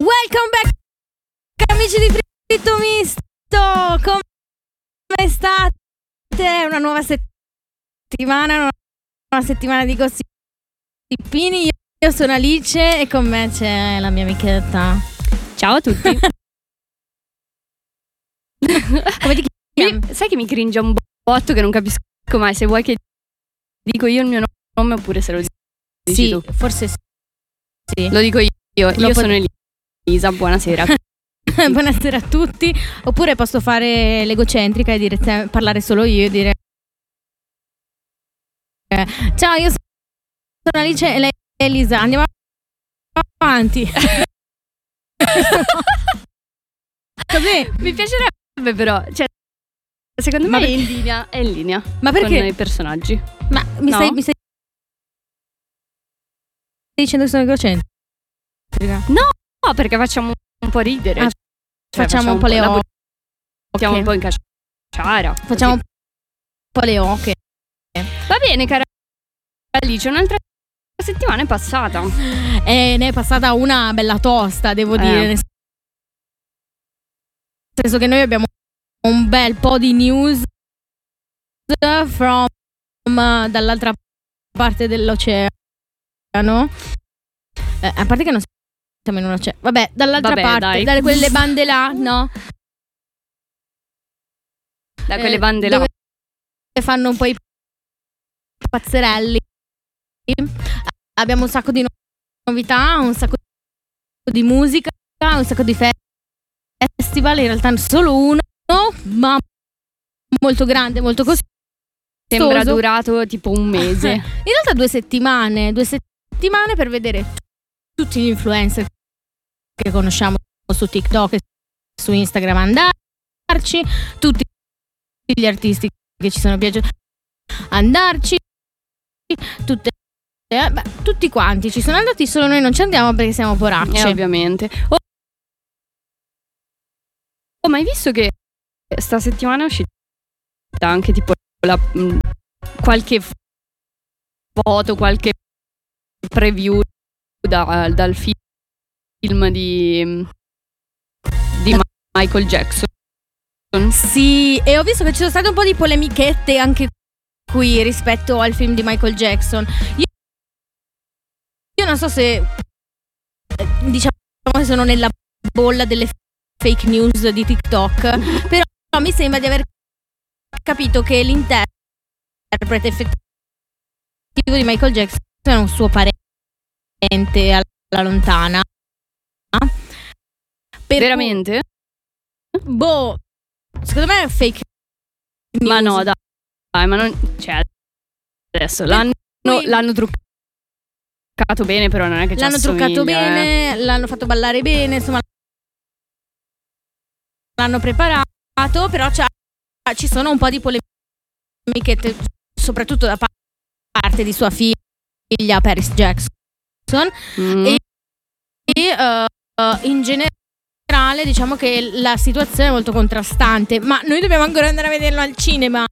Welcome back, amici di Fritto Misto. Come state? Una nuova settimana, una nuova settimana di gossipini. Io sono Alice e con me c'è la mia amichetta. Ciao a tutti. Come ti chiami? Sai che mi cringe un botto che non capisco mai se vuoi che dico io il mio nome oppure se lo dici Sì, tu. forse sì. Lo dico io. Io sono Elisa, buonasera. Buonasera a tutti. Oppure posso fare l'egocentrica e dire parlare solo io e dire ciao, io sono Alice e lei è Elisa. Andiamo avanti. Così. Mi piacerebbe però, cioè, secondo me è in linea. Ma perché? Con i personaggi. Ma mi No? stai dicendo che sono egocentrica? No, perché facciamo un po' ridere. Ah, Cioè, facciamo un po' le la oche. buttiamo un po' in cacciara. Facciamo un po' le oche. Va bene, cara Alice, un'altra settimana è passata. E ne è passata una bella tosta, devo dire. Nel senso che noi abbiamo un bel po' di news dall'altra parte dell'oceano. A parte che non siamo in un oceano. Vabbè, dall'altra parte, dai. da quelle bande là, no? Da quelle bande là. Dove fanno un po' i pazzerelli. Abbiamo un sacco di novità, un sacco di musica, un sacco di festival. In realtà solo uno, ma molto grande, molto costoso. Sembra durato tipo un mese. In realtà 2 settimane per vedere tutti gli influencer che conosciamo su TikTok e su Instagram andarci, tutti gli artisti che ci sono piaciuti andarci, tutti quanti ci sono andati, solo noi non ci andiamo perché siamo poracce. Ovviamente. Oh, ma hai visto che sta settimana è uscita anche tipo qualche foto, qualche preview dal film di Michael Jackson? Sì, e ho visto che ci sono state un po' di polemichette anche qui rispetto al film di Michael Jackson. Io non so se diciamo che sono nella bolla delle fake news di TikTok, però mi sembra di aver capito che l'interprete effettivo di Michael Jackson è un suo parente alla lontana. Veramente? Secondo me è fake news. Ma no, dai, ma non, cioè, adesso l'hanno truccato bene, però non è che ci l'hanno assomiglia, truccato bene, l'hanno fatto ballare bene, insomma l'hanno preparato, però ci sono un po' di polemiche, soprattutto da parte di sua figlia Paris Jackson e in generale diciamo che la situazione è molto contrastante, ma noi dobbiamo ancora andare a vederlo al cinema,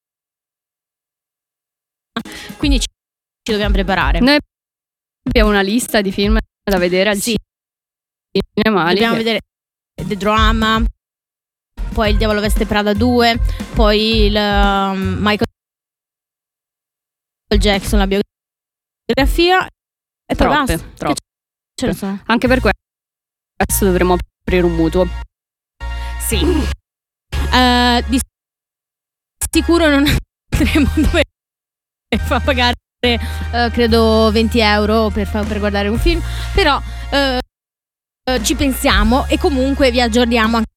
quindi ci dobbiamo preparare. Noi abbiamo una lista di film da vedere al cinema. Dobbiamo vedere The Drama, poi Il Diavolo Veste Prada 2, poi il Michael Jackson, la biografia e poi basta. Troppe. Ce ne sono. Anche per questo dovremmo aprire un mutuo. Sì. Di sicuro non andremo dove fa pagare credo 20 euro per guardare un film, però ci pensiamo e comunque vi aggiorniamo anche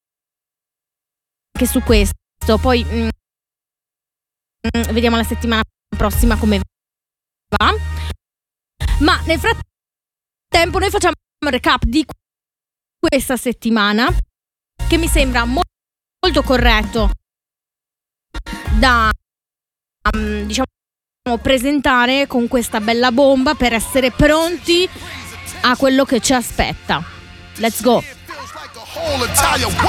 su questo. Poi vediamo la settimana prossima come va, ma nel frattempo noi facciamo un recap di questa settimana che mi sembra molto corretto da diciamo presentare con questa bella bomba per essere pronti a quello che ci aspetta. Let's go.